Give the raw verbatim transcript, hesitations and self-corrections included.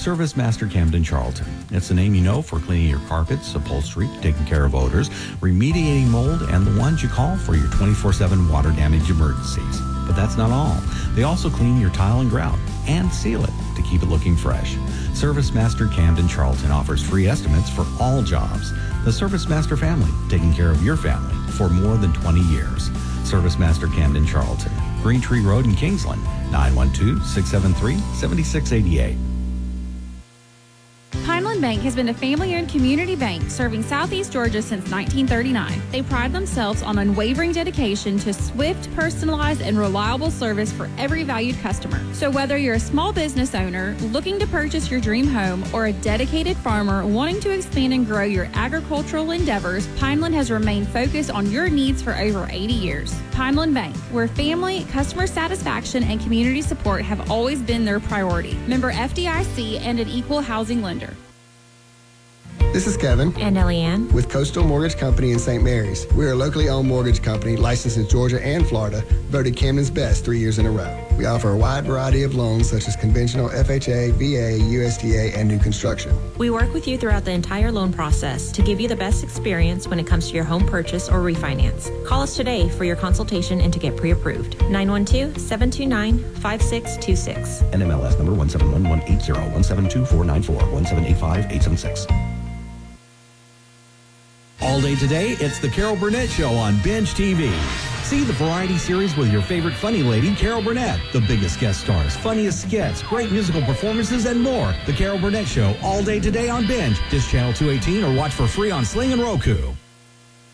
Service Master Camden Charlton. It's the name you know for cleaning your carpets, upholstery, taking care of odors, remediating mold, and the ones you call for your twenty-four seven water damage emergencies. But that's not all. They also clean your tile and grout and seal it to keep it looking fresh. Service Master Camden Charlton offers free estimates for all jobs. The Service Master family, taking care of your family for more than twenty years. Service Master Camden Charlton, Green Tree Road in Kingsland, nine one two, six seven three, seven six eight eight. Pineland Bank has been a family-owned community bank serving Southeast Georgia since nineteen thirty-nine. They pride themselves on unwavering dedication to swift, personalized, and reliable service for every valued customer. So whether you're a small business owner looking to purchase your dream home or a dedicated farmer wanting to expand and grow your agricultural endeavors, Pineland has remained focused on your needs for over eighty years. Pineland Bank, where family, customer satisfaction, and community support have always been their priority. Member F D I C and an equal housing lender. This is Kevin and Eliane with Coastal Mortgage Company in Saint Mary's. We are a locally owned mortgage company licensed in Georgia and Florida, voted Camden's best three years in a row. We offer a wide variety of loans such as conventional F H A, V A, U S D A, and new construction. We work with you throughout the entire loan process to give you the best experience when it comes to your home purchase or refinance. Call us today for your consultation and to get pre-approved. nine one two, seven two nine, five six two six. N M L S number one seven one one eight zero, one seven two four nine four, one seven eight five eight seven six. All day today, it's the Carol Burnett Show on Binge T V. See the variety series with your favorite funny lady, Carol Burnett. The biggest guest stars, funniest skits, great musical performances, and more. The Carol Burnett Show, all day today on Binge. Dish Channel two eighteen or watch for free on Sling and Roku.